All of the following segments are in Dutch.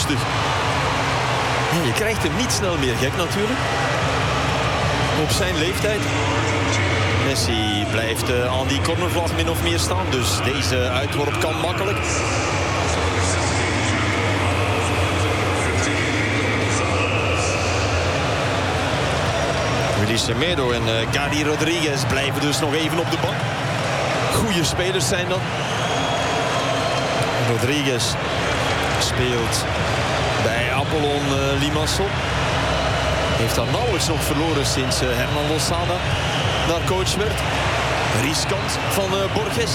rustig. Ja, je krijgt hem niet snel meer gek natuurlijk. Op zijn leeftijd. Messi blijft aan die cornervlag min of meer staan. Dus deze uitworp kan makkelijk. Willy Semedo en Gary Rodriguez blijven dus nog even op de bank. Goede spelers zijn dat. Rodriguez speelt bij Apollon Limassol. Heeft daar nauwelijks nog verloren sinds Hernan Losada daar coach werd. Riskant van Borges.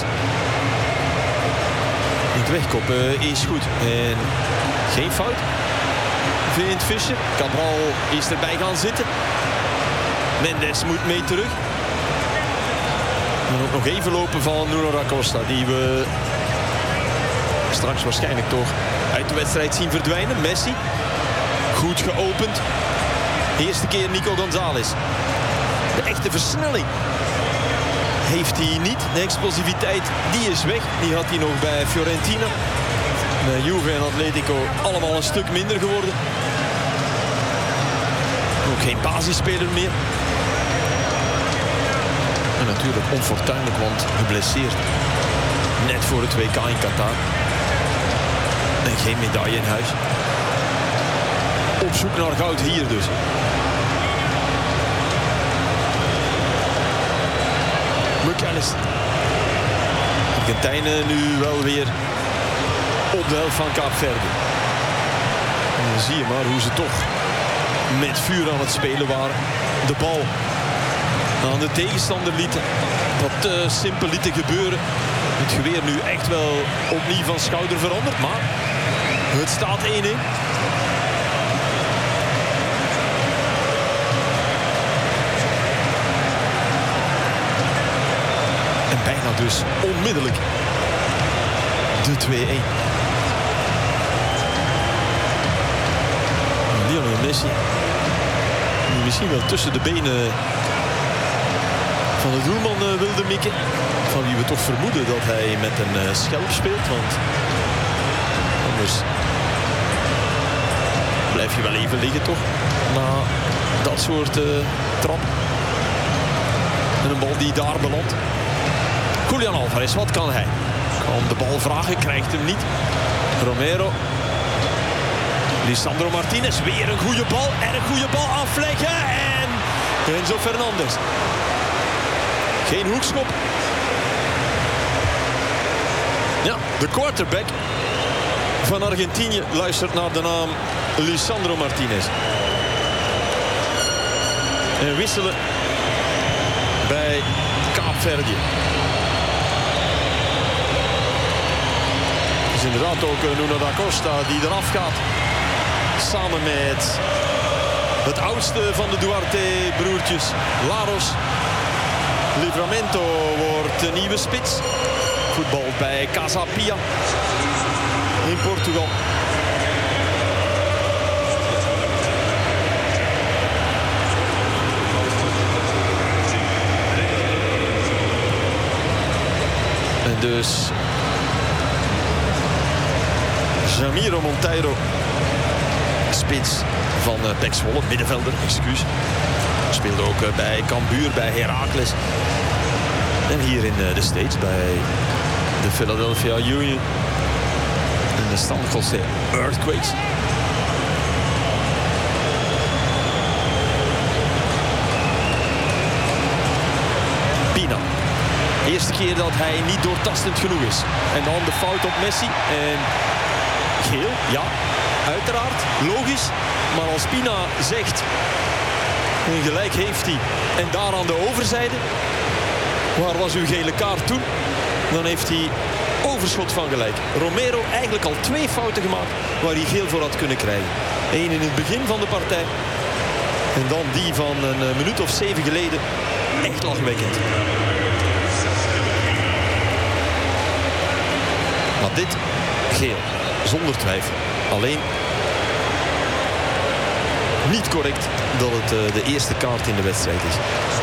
Het wegkoppen is goed. En geen fout. Vindt Fischer. Cabral is erbij gaan zitten. Mendes moet mee terug. En ook nog even lopen van Nuno da Costa. Die we straks waarschijnlijk toch uit de wedstrijd zien verdwijnen. Messi. Goed geopend. Eerste keer Nico González. De echte versnelling heeft hij niet. De explosiviteit, die is weg. Die had hij nog bij Fiorentina. Bij Juve en Atletico allemaal een stuk minder geworden. Ook geen basisspeler meer. En natuurlijk onfortuinlijk, want geblesseerd. Net voor het WK in Qatar. En geen medaille in huis. Op zoek naar goud hier dus. McAllister. Argentijnen nu wel weer op de helft van Kaapverde. En dan zie je maar hoe ze toch met vuur aan het spelen waren. De bal aan de tegenstander lieten. Wat simpel lieten gebeuren. Het geweer nu echt wel opnieuw van schouder veranderd. Maar het staat 1-1. En bijna dus onmiddellijk de 2-1. Lionel Messi. Die misschien wel tussen de benen van de doelman wilde mikken. Van wie we toch vermoeden dat hij met een schelp speelt. Want anders blijf je wel even liggen toch. Na dat soort trap. En een bal die daar belandt. Julian Alvarez, wat kan hij? Kan de bal vragen, krijgt hem niet. Romero. Lisandro Martinez, weer een goede bal. Erg goede bal afleggen. En Enzo Fernandez. Geen hoekschop. Ja, de quarterback van Argentinië luistert naar de naam Lisandro Martinez. En wisselen bij Kaapverdië. Het is inderdaad ook Nuno da Costa die eraf gaat. Samen met het oudste van de Duarte-broertjes, Laros. Livramento wordt de nieuwe spits. Voetbal bij Casa Pia in Portugal. En dus Jamiro Monteiro, spits van PEC Zwolle, middenvelder, excuus. Speelde ook bij Cambuur, bij Heracles. En hier in de States bij de Philadelphia Union. En de San Jose Earthquakes. Pina. Eerste keer dat hij niet doortastend genoeg is. En dan de fout op Messi. En geel, ja, uiteraard, logisch. Maar als Pina zegt, en gelijk heeft hij, en daar aan de overzijde, waar was uw gele kaart toen? Dan heeft hij overschot van gelijk. Romero eigenlijk al 2 fouten gemaakt waar hij geel voor had kunnen krijgen. 1 in het begin van de partij. En dan die van een minuut of 7 geleden. Echt lachwekkend. Maar dit geel. Zonder twijfel. Alleen niet correct dat het de eerste kaart in de wedstrijd is.